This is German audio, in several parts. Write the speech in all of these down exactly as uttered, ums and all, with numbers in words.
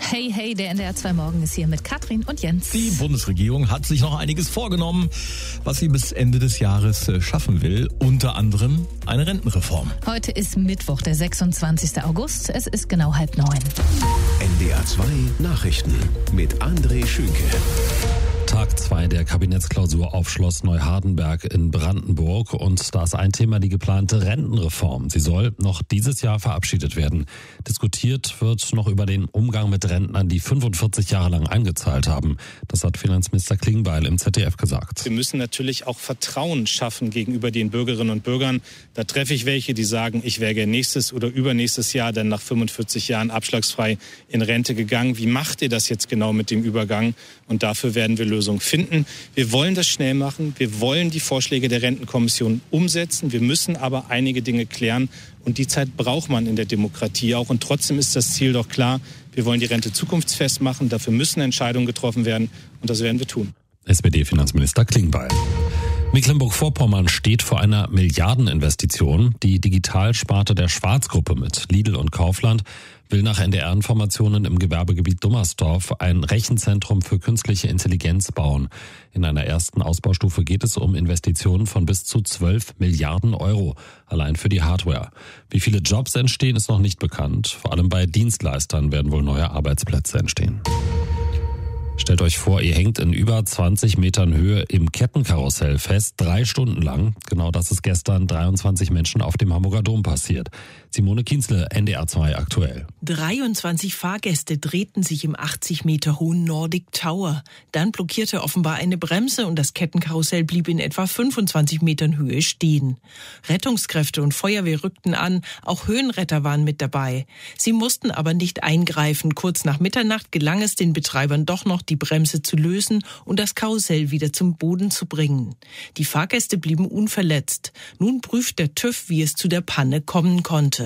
Hey, hey, der N D R zwei Morgen ist hier mit Katrin und Jens. Die Bundesregierung hat sich noch einiges vorgenommen, was sie bis Ende des Jahres schaffen will. Unter anderem eine Rentenreform. Heute ist Mittwoch, der sechsundzwanzigster August. Es ist genau halb neun. N D R zwei Nachrichten mit André Schünke. Tag zwei der Kabinettsklausur auf Schloss Neuhardenberg in Brandenburg. Und da ist ein Thema die geplante Rentenreform. Sie soll noch dieses Jahr verabschiedet werden. Diskutiert wird noch über den Umgang mit Rentnern, die fünfundvierzig Jahre lang eingezahlt haben. Das hat Finanzminister Klingbeil im Z D F gesagt. Wir müssen natürlich auch Vertrauen schaffen gegenüber den Bürgerinnen und Bürgern. Da treffe ich welche, die sagen, ich wäre gerne nächstes oder übernächstes Jahr dann nach fünfundvierzig Jahren abschlagsfrei in Rente gegangen. Wie macht ihr das jetzt genau mit dem Übergang? Und dafür werden wir Lösungen finden. Wir wollen das schnell machen. Wir wollen die Vorschläge der Rentenkommission umsetzen. Wir müssen aber einige Dinge klären. Und die Zeit braucht man in der Demokratie auch. Und trotzdem ist das Ziel doch klar. Wir wollen die Rente zukunftsfest machen. Dafür müssen Entscheidungen getroffen werden. Und das werden wir tun. S P D-Finanzminister Klingbeil. Mecklenburg-Vorpommern steht vor einer Milliardeninvestition. Die Digitalsparte der Schwarz-Gruppe mit Lidl und Kaufland will nach N D R-Informationen im Gewerbegebiet Dummersdorf ein Rechenzentrum für künstliche Intelligenz bauen. In einer ersten Ausbaustufe geht es um Investitionen von bis zu zwölf Milliarden Euro, allein für die Hardware. Wie viele Jobs entstehen, ist noch nicht bekannt. Vor allem bei Dienstleistern werden wohl neue Arbeitsplätze entstehen. Stellt euch vor, ihr hängt in über zwanzig Metern Höhe im Kettenkarussell fest, drei Stunden lang. Genau das ist gestern dreiundzwanzig Menschen auf dem Hamburger Dom passiert. Simone Kienzle, N D R zwei aktuell. dreiundzwanzig Fahrgäste drehten sich im achtzig Meter hohen Nordic Tower. Dann blockierte offenbar eine Bremse und das Kettenkarussell blieb in etwa fünfundzwanzig Metern Höhe stehen. Rettungskräfte und Feuerwehr rückten an, auch Höhenretter waren mit dabei. Sie mussten aber nicht eingreifen. Kurz nach Mitternacht gelang es den Betreibern doch noch, die Bremse zu lösen und das Karussell wieder zum Boden zu bringen. Die Fahrgäste blieben unverletzt. Nun prüft der TÜV, wie es zu der Panne kommen konnte.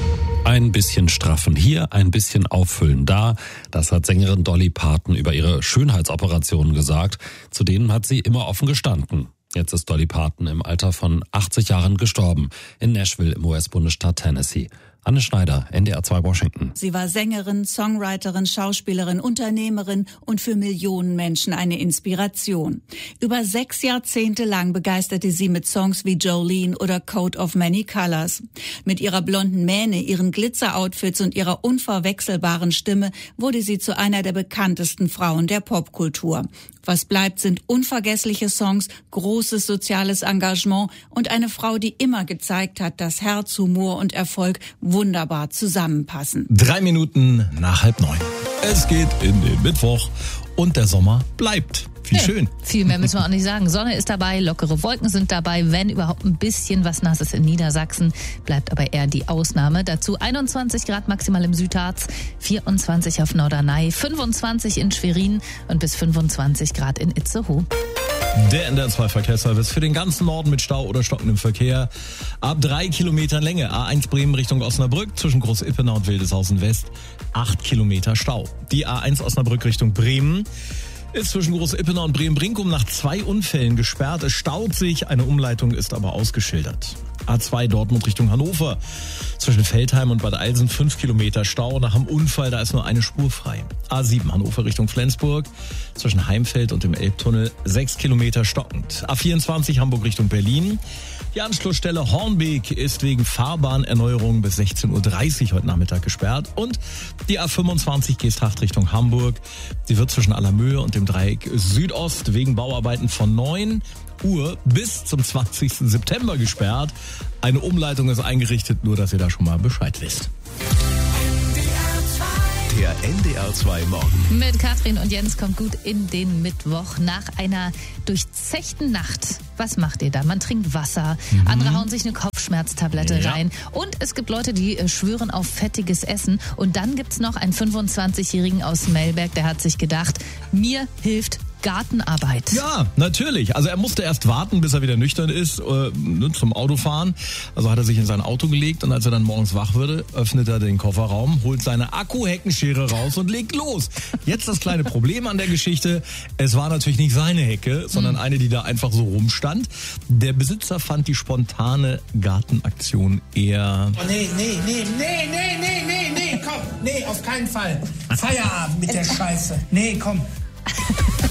Ein bisschen straffen hier, ein bisschen auffüllen da. Das hat Sängerin Dolly Parton über ihre Schönheitsoperationen gesagt. Zu denen hat sie immer offen gestanden. Jetzt ist Dolly Parton im Alter von achtzig Jahren gestorben. In Nashville im U S-Bundesstaat Tennessee. Anne Schneider, N D R zwei Washington. Sie war Sängerin, Songwriterin, Schauspielerin, Unternehmerin und für Millionen Menschen eine Inspiration. Über sechs Jahrzehnte lang begeisterte sie mit Songs wie Jolene oder Coat of Many Colors. Mit ihrer blonden Mähne, ihren Glitzer-Outfits und ihrer unverwechselbaren Stimme wurde sie zu einer der bekanntesten Frauen der Popkultur. Was bleibt, sind unvergessliche Songs, großes soziales Engagement und eine Frau, die immer gezeigt hat, dass Herz, Humor und Erfolg wunderbar zusammenpassen. Drei Minuten nach halb neun. Es geht in den Mittwoch und der Sommer bleibt. Wie ja, schön. Viel mehr müssen wir auch nicht sagen. Sonne ist dabei, lockere Wolken sind dabei, wenn überhaupt ein bisschen was Nasses in Niedersachsen, bleibt aber eher die Ausnahme. Dazu einundzwanzig Grad maximal im Südharz, vierundzwanzig auf Norderney, fünfundzwanzig in Schwerin und bis fünfundzwanzig Grad in Itzehoe. Der N D R zwei Verkehrsservice für den ganzen Norden mit Stau oder stockendem Verkehr. Ab drei Kilometern Länge. A eins Bremen Richtung Osnabrück zwischen Groß-Ippenau und Wildeshausen West. Acht Kilometer Stau. Die A eins Osnabrück Richtung Bremen ist zwischen Groß-Ippenau und Bremen-Brinkum nach zwei Unfällen gesperrt. Es staut sich, eine Umleitung ist aber ausgeschildert. A zwei Dortmund Richtung Hannover. Zwischen Veltheim und Bad Eilsen fünf Kilometer Stau. Nach dem Unfall, da ist nur eine Spur frei. A sieben Hannover Richtung Flensburg. Zwischen Heimfeld und dem Elbtunnel sechs Kilometer stockend. A vierundzwanzig Hamburg Richtung Berlin. Die Anschlussstelle Hornbeek ist wegen Fahrbahnerneuerung bis sechzehn Uhr dreißig heute Nachmittag gesperrt. Und die A fünfundzwanzig Geesthacht Richtung Hamburg. Die wird zwischen Allermöhe und dem Dreieck Südost wegen Bauarbeiten von neun Uhr bis zum zwanzigsten September gesperrt. Eine Umleitung ist eingerichtet, nur dass ihr da schon mal Bescheid wisst. Der N D R zwei Morgen. Mit Katrin und Jens kommt gut in den Mittwoch nach einer durchzechten Nacht. Was macht ihr da? Man trinkt Wasser, mhm. andere hauen sich eine Kopfschmerztablette ja. rein und es gibt Leute, die schwören auf fettiges Essen. Und dann gibt's noch einen fünfundzwanzigjährigen aus Melberg, der hat sich gedacht, mir hilft Gartenarbeit. Ja, natürlich. Also er musste erst warten, bis er wieder nüchtern ist, äh, ne, zum Autofahren. Also hat er sich in sein Auto gelegt und als er dann morgens wach wurde, öffnet er den Kofferraum, holt seine Akkuheckenschere raus und legt los. Jetzt das kleine Problem an der Geschichte. Es war natürlich nicht seine Hecke, sondern mhm. eine, die da einfach so rumstand. Der Besitzer fand die spontane Gartenaktion eher... Oh, nee, nee, nee, nee, nee, nee, nee, nee, komm. nee, auf keinen Fall. Feierabend mit der Scheiße. Nee, komm.